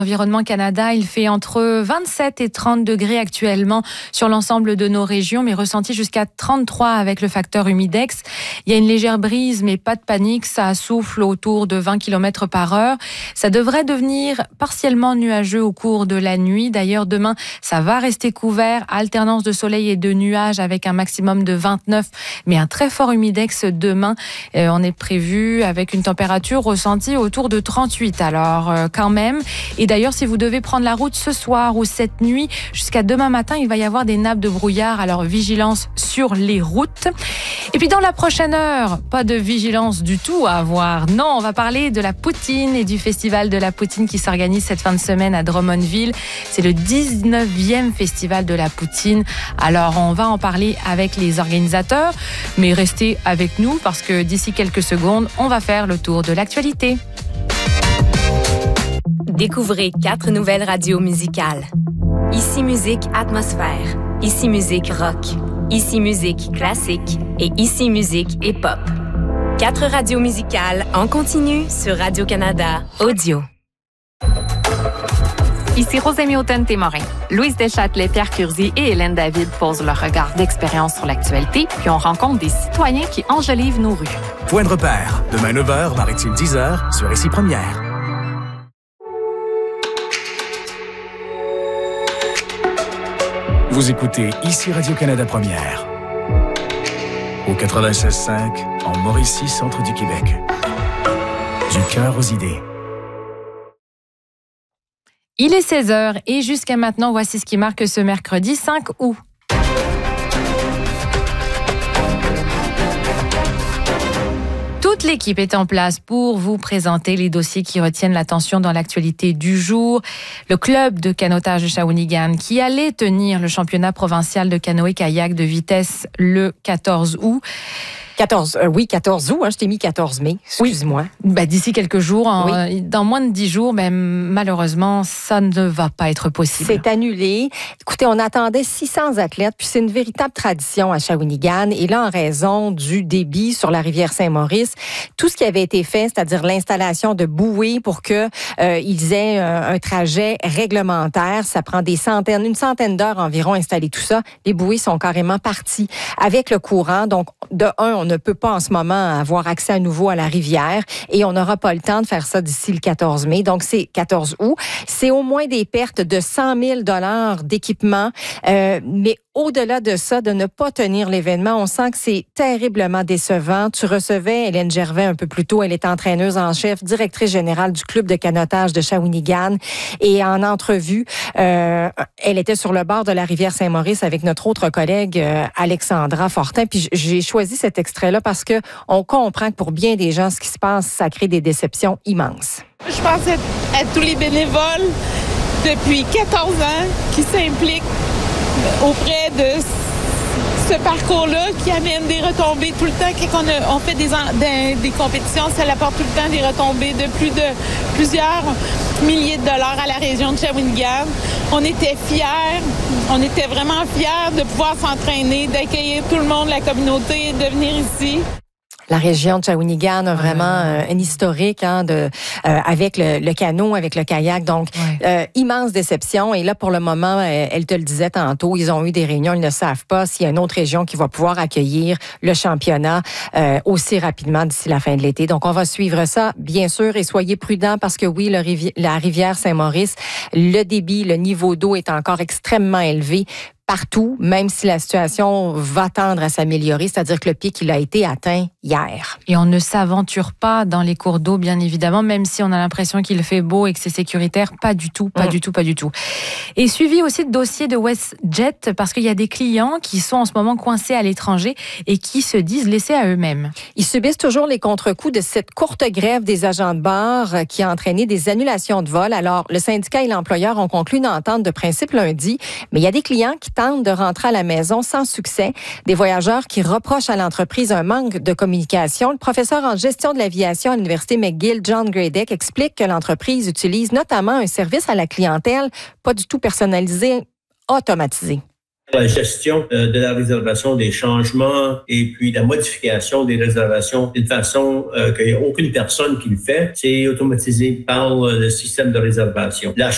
Environnement Canada, il fait entre 27 et 30 degrés actuellement sur l'ensemble de nos régions, mais ressenti jusqu'à 33 avec le facteur humidex. Il y a une légère brise, mais pas de panique, ça souffle autour de 20 km par heure. Ça devrait devenir partiellement nuageux au cours de la nuit. D'ailleurs, demain, ça va rester couvert, alternance de soleil et de nuages avec un maximum de 29, mais un très fort humidex demain. On est prévu avec une température ressentie autour de 38. Alors, quand même. Et d'ailleurs, si vous devez prendre la route ce soir ou cette nuit, jusqu'à demain matin, il va y avoir des nappes de brouillard. Alors, vigilance sur les routes. Et puis, dans la prochaine heure, pas de vigilance du tout à avoir. Non, on va parler de la poutine et du festival de la poutine qui s'organise cette fin de semaine à Drummondville. C'est le 19e festival de la poutine. Alors, on va en parler avec les organisateurs, mais restez avec nous parce que d'ici quelques secondes, on va faire le tour de l'actualité. Découvrez 4 nouvelles radios musicales. Ici Musique Atmosphère, Ici Musique Rock, Ici Musique Classique et Ici Musique Hip-Hop. 4 radios musicales en continu sur Radio-Canada Audio. Ici Rosémie Automne-Témorin. Louise Deschâtelet, Pierre Curzi et Hélène David posent leur regard d'expérience sur l'actualité, puis on rencontre des citoyens qui enjolivent nos rues. Point de repère, demain 9h, Maritime 10h, sur Ici Première. Vous écoutez Ici Radio-Canada Première. Au 96.5, en Mauricie, centre du Québec. Du cœur aux idées. Il est 16h et jusqu'à maintenant, voici ce qui marque ce mercredi 5 août. Toute l'équipe est en place pour vous présenter les dossiers qui retiennent l'attention dans l'actualité du jour. Le club de canotage de Shawinigan qui allait tenir le championnat provincial de canoë-kayak de vitesse le 14 août. 14 août, je t'ai mis 14 mai, excuse-moi. Oui. D'ici quelques jours, dans moins de 10 jours, malheureusement, ça ne va pas être possible. C'est annulé. Écoutez, on attendait 600 athlètes, puis c'est une véritable tradition à Shawinigan. Et là, en raison du débit sur la rivière Saint-Maurice, tout ce qui avait été fait, c'est-à-dire l'installation de bouées pour que ils aient un trajet réglementaire, ça prend une centaine d'heures environ installer tout ça. Les bouées sont carrément parties avec le courant. Donc, de un, on ne peut pas en ce moment avoir accès à nouveau à la rivière et on n'aura pas le temps de faire ça d'ici le 14 mai. Donc, c'est 14 août. C'est au moins des pertes de 100 000 $ d'équipement. Mais au-delà de ça, de ne pas tenir l'événement, on sent que c'est terriblement décevant. Tu recevais Hélène Gervais un peu plus tôt. Elle est entraîneuse en chef, directrice générale du club de canotage de Shawinigan. Et en entrevue, elle était sur le bord de la rivière Saint-Maurice avec notre autre collègue, Alexandra Fortin. Puis j'ai choisi cet extrait-là parce que on comprend que pour bien des gens, ce qui se passe, ça crée des déceptions immenses. Je pense à tous les bénévoles depuis 14 ans qui s'impliquent auprès de ce parcours-là qui amène des retombées tout le temps. Quand on fait des compétitions, ça apporte tout le temps des retombées de plusieurs milliers de dollars à la région de Shawinigan. On était fiers, on était vraiment fiers de pouvoir s'entraîner, d'accueillir tout le monde, la communauté, de venir ici. La région de Shawinigan a vraiment un historique avec le canot, avec le kayak. Donc, immense déception. Et là, pour le moment, elle te le disait tantôt, ils ont eu des réunions. Ils ne savent pas s'il y a une autre région qui va pouvoir accueillir le championnat aussi rapidement d'ici la fin de l'été. Donc, on va suivre ça, bien sûr. Et soyez prudents parce que oui, la rivière Saint-Maurice, le débit, le niveau d'eau est encore extrêmement élevé partout, même si la situation va tendre à s'améliorer, c'est-à-dire que le pic, il a été atteint hier. Et on ne s'aventure pas dans les cours d'eau, bien évidemment, même si on a l'impression qu'il fait beau et que c'est sécuritaire. Pas du tout. Et suivi aussi de dossiers de WestJet, parce qu'il y a des clients qui sont en ce moment coincés à l'étranger et qui se disent laissés à eux-mêmes. Ils subissent toujours les contre-coups de cette courte grève des agents de bord qui a entraîné des annulations de vol. Alors, le syndicat et l'employeur ont conclu une entente de principe lundi, mais il y a des clients qui tentent de rentrer à la maison sans succès. Des voyageurs qui reprochent à l'entreprise un manque de communication. Le professeur en gestion de l'aviation à l'Université McGill, John Gradek, explique que l'entreprise utilise notamment un service à la clientèle pas du tout personnalisé, automatisé. La gestion de la réservation, des changements et puis la modification des réservations d'une façon qu'il n'y a aucune personne qui le fait. C'est automatisé par le système de réservation. La